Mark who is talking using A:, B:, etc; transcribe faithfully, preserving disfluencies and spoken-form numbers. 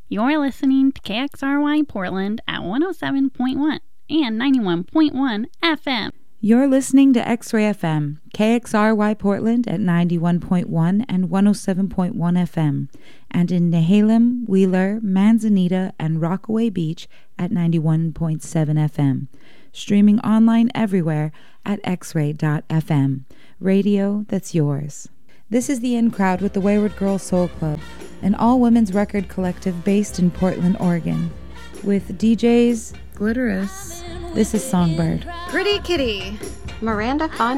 A: You're listening to K X R Y Portland at one oh seven point one and ninety-one point one F M.
B: You're listening to X-Ray F M, K X R Y Portland at ninety-one point one and one oh seven point one F M, and in Nehalem, Wheeler, Manzanita, and Rockaway Beach at ninety-one point seven F M. Streaming online everywhere at x ray dot f m. Radio that's yours. This is The In Crowd with the Wayward Girls Soul Club, an all-women's record collective based in Portland, Oregon. With D Js Glitterous, this is Songbird.
C: Gritty Kitty,
D: Miranda Fon